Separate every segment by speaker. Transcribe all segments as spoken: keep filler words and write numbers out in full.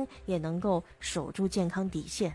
Speaker 1: 心，也能够守住健康底线。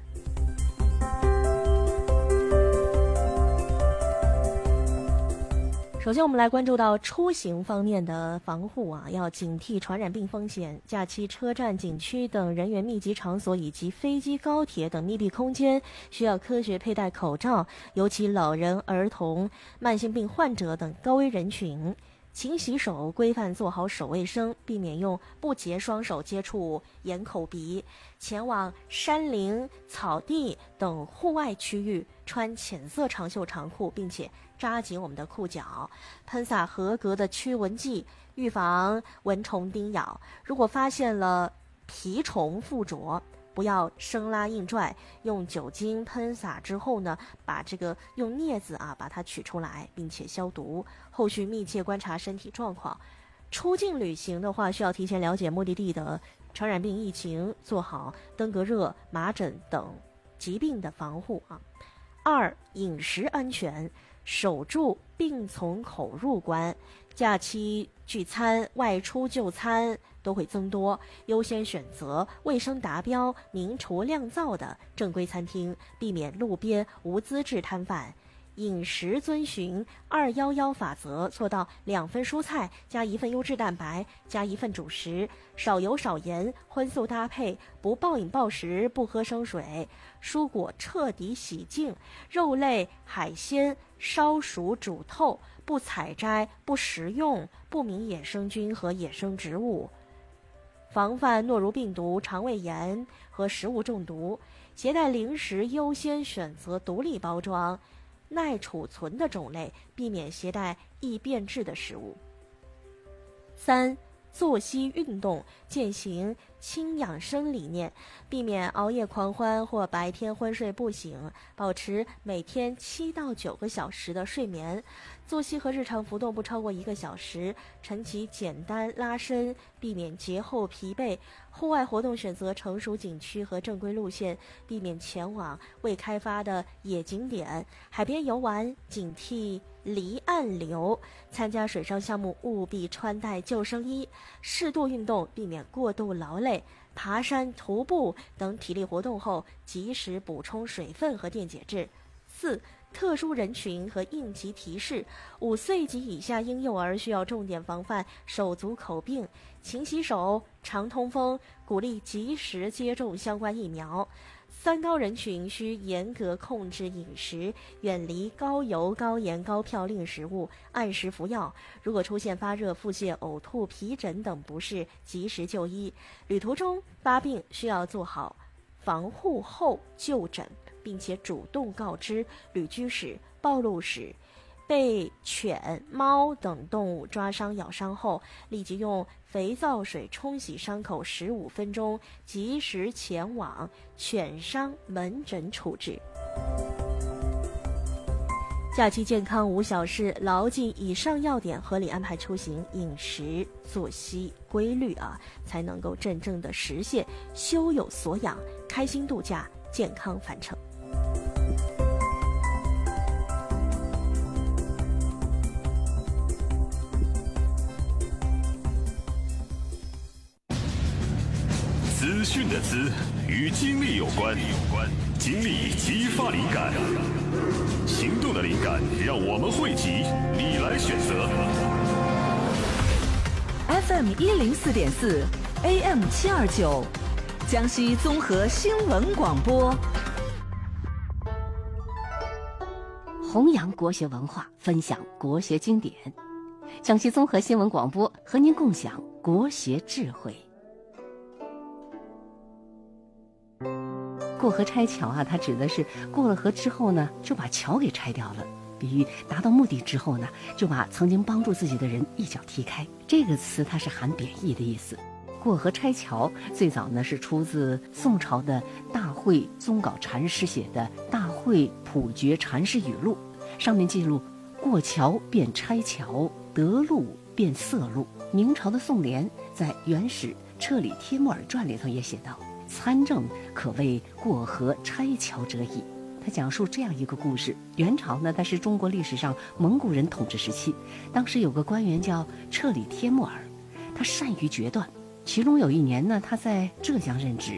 Speaker 1: 首先我们来关注到出行方面的防护啊，要警惕传染病风险。假期车站、景区等人员密集场所以及飞机、高铁等密闭空间需要科学佩戴口罩，尤其老人、儿童、慢性病患者等高危人群。勤洗手，规范做好手卫生，避免用不洁双手接触眼、口、鼻。前往山林、草地等户外区域，穿浅色长袖长裤，并且扎紧我们的裤脚，喷洒合格的驱蚊剂，预防蚊虫叮咬。如果发现了蜱虫附着，不要生拉硬拽，用酒精喷洒之后呢，把这个用镊子啊把它取出来，并且消毒。后续密切观察身体状况。出境旅行的话，需要提前了解目的地的传染病疫情，做好登革热、麻疹等疾病的防护啊。二、饮食安全，守住病从口入关。假期聚餐、外出就餐都会增多，优先选择卫生达标、明厨亮灶的正规餐厅，避免路边无资质摊贩。饮食遵循二幺幺法则，做到两份蔬菜加一份优质蛋白加一份主食，少油少盐，荤素搭配，不暴饮暴食，不喝生水，蔬果彻底洗净，肉类海鲜烧熟煮透，不采摘不食用不明野生菌和野生植物，防范诺如病毒、肠胃炎和食物中毒。携带零食优先选择独立包装、耐储存的种类，避免携带易变质的食物。三、作息运动，践行轻养生理念，避免熬夜狂欢或白天昏睡不醒，保持每天七到九个小时的睡眠，作息和日常浮动不超过一个小时，晨起简单拉伸，避免节后疲惫。户外活动选择成熟景区和正规路线，避免前往未开发的野景点。海边游玩，警惕离岸流。参加水上项目务必穿戴救生衣。适度运动，避免过度劳累。爬山、徒步等体力活动后，及时补充水分和电解质。四、特殊人群和应急提示，五岁及以下婴幼儿需要重点防范手足口病，勤洗手、常通风，鼓励及时接种相关疫苗。三高人群需严格控制饮食，远离高油、高盐、高嘌呤食物，按时服药。如果出现发热、腹泻、呕吐、皮疹等不适，及时就医。旅途中发病需要做好防护后就诊，并且主动告知旅居史、暴露史。被犬、猫等动物抓伤、咬伤后，立即用肥皂水冲洗伤口十五分钟，及时前往犬伤门诊处置。假期健康无小事，牢记以上要点，合理安排出行，饮食作息规律啊，才能够真正的实现休有所养，开心度假，健康返程。
Speaker 2: 资讯的资与精力有关，精力激发灵感，行动的灵感让我们汇集，你来选择。
Speaker 3: F M 一零四点四 ，A M 七二九，江西综合新闻广播。
Speaker 4: 弘扬国学文化，分享国学经典。江西综合新闻广播和您共享国学智慧。过河拆桥啊，它指的是过了河之后呢，就把桥给拆掉了，比喻达到目的之后呢，就把曾经帮助自己的人一脚踢开。这个词它是含贬义的意思。过河拆桥最早呢是出自宋朝的大慧宗稿禅师写的《大慧普觉禅师语录》，上面记录过桥变拆桥，得路变色路。明朝的宋濂在《元史彻里帖木儿传》里头也写道，参政可谓过河拆桥者矣。他讲述这样一个故事：元朝呢，它是中国历史上蒙古人统治时期，当时有个官员叫彻里帖木儿，他善于决断。其中有一年呢，他在浙江任职，